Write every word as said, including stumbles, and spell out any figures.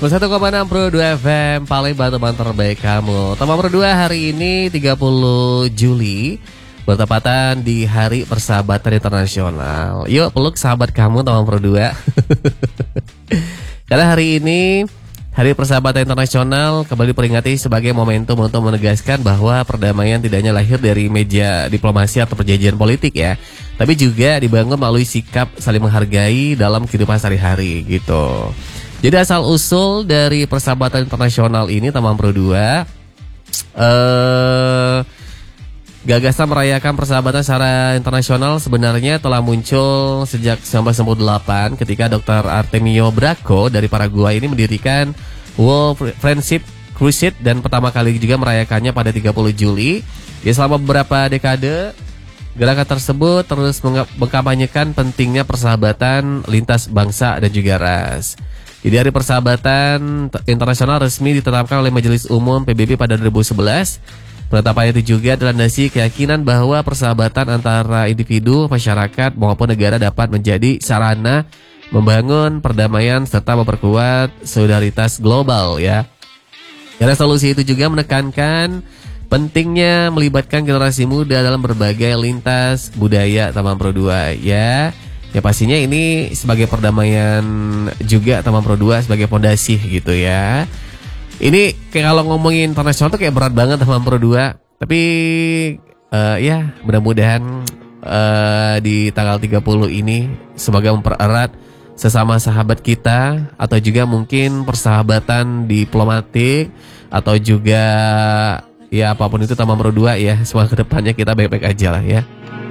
satu koma enam Pro dua F M, paling teman terbaik kamu. Teman Pro dua hari ini tiga puluh Juli, bertepatan di Hari Persahabatan Internasional. Yuk peluk sahabat kamu teman Pro dua. Karena hari ini Hari Persahabatan Internasional kembali diperingati sebagai momentum untuk menegaskan bahwa perdamaian tidak hanya lahir dari meja diplomasi atau perjanjian politik ya, tapi juga dibangun melalui sikap saling menghargai dalam kehidupan sehari-hari gitu. Jadi asal usul dari Persahabatan Internasional ini teman Pro dua, eh, gagasan merayakan persahabatan secara internasional sebenarnya telah muncul sejak seribu sembilan ratus sembilan puluh delapan ketika dokter Artemio Braco dari Paraguay ini mendirikan World Friendship Crusade dan pertama kali juga merayakannya pada tiga puluh Juli. Ya, selama beberapa dekade gerakan tersebut terus mengkampanyekan pentingnya persahabatan lintas bangsa dan juga ras. Jadi Hari Persahabatan Internasional resmi ditetapkan oleh Majelis Umum P B B pada dua ribu sebelas. Penetapan itu juga dilandasi keyakinan bahwa persahabatan antara individu, masyarakat maupun negara dapat menjadi sarana membangun perdamaian serta memperkuat solidaritas global ya. Dan resolusi itu juga menekankan pentingnya melibatkan generasi muda dalam berbagai lintas budaya teman Pro dua ya. Ya pastinya ini sebagai perdamaian juga teman Pro dua sebagai fondasi gitu ya. Ini kayak kalau ngomongin internasional tuh kayak berat banget teman Pro dua. Tapi uh, ya mudah-mudahan uh, di tanggal tiga puluh ini semoga mempererat sesama sahabat kita, atau juga mungkin persahabatan diplomatik, atau juga ya apapun itu teman Pro dua ya. Semoga kedepannya kita baik-baik aja lah ya.